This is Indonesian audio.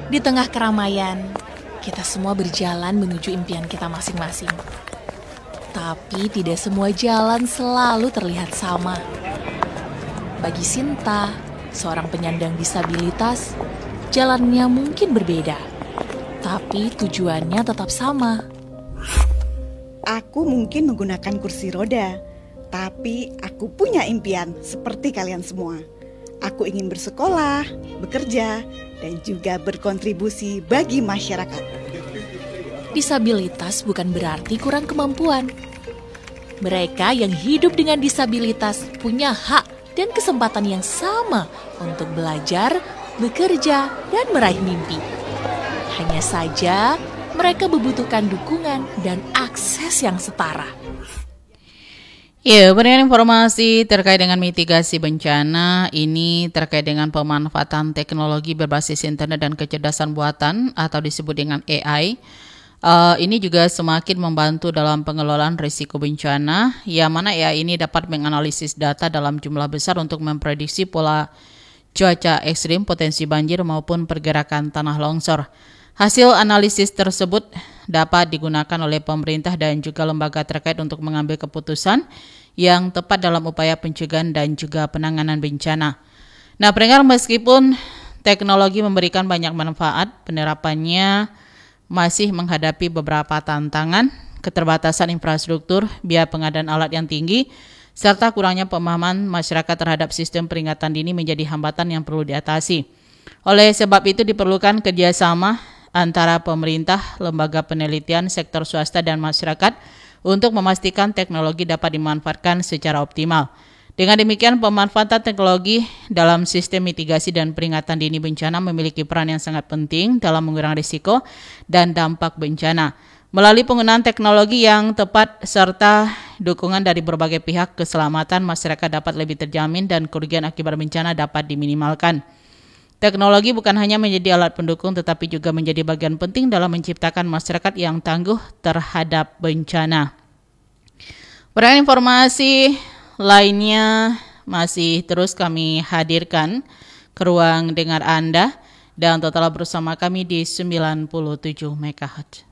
Di tengah keramaian, kita semua berjalan menuju impian kita masing-masing. Tapi tidak semua jalan selalu terlihat sama. Bagi Sinta, seorang penyandang disabilitas, jalannya mungkin berbeda, tapi tujuannya tetap sama. Aku mungkin menggunakan kursi roda, tapi aku punya impian seperti kalian semua. Aku ingin bersekolah, bekerja, dan juga berkontribusi bagi masyarakat. Disabilitas bukan berarti kurang kemampuan. Mereka yang hidup dengan disabilitas punya hak dan kesempatan yang sama untuk belajar, bekerja, dan meraih mimpi. Hanya saja, mereka membutuhkan dukungan dan akses yang setara. Ya, berikan informasi terkait dengan mitigasi bencana. Ini terkait dengan pemanfaatan teknologi berbasis internet dan kecerdasan buatan atau disebut dengan AI. Ini juga semakin membantu dalam pengelolaan risiko bencana, yang mana AI ini dapat menganalisis data dalam jumlah besar untuk memprediksi pola cuaca ekstrim, potensi banjir maupun pergerakan tanah longsor. Hasil analisis tersebut dapat digunakan oleh pemerintah dan juga lembaga terkait untuk mengambil keputusan yang tepat dalam upaya pencegahan dan juga penanganan bencana. Nah, pendengar, meskipun teknologi memberikan banyak manfaat, penerapannya masih menghadapi beberapa tantangan, keterbatasan infrastruktur, biaya pengadaan alat yang tinggi, serta kurangnya pemahaman masyarakat terhadap sistem peringatan dini menjadi hambatan yang perlu diatasi. Oleh sebab itu diperlukan kerjasama antara pemerintah, lembaga penelitian, sektor swasta, dan masyarakat untuk memastikan teknologi dapat dimanfaatkan secara optimal. Dengan demikian, pemanfaatan teknologi dalam sistem mitigasi dan peringatan dini bencana memiliki peran yang sangat penting dalam mengurangi risiko dan dampak bencana. Melalui penggunaan teknologi yang tepat serta dukungan dari berbagai pihak, keselamatan masyarakat dapat lebih terjamin dan kerugian akibat bencana dapat diminimalkan. Teknologi bukan hanya menjadi alat pendukung, tetapi juga menjadi bagian penting dalam menciptakan masyarakat yang tangguh terhadap bencana. Berdasarkan informasi lainnya masih terus kami hadirkan ke ruang dengar Anda dan tetaplah bersama kami di 97 MHz.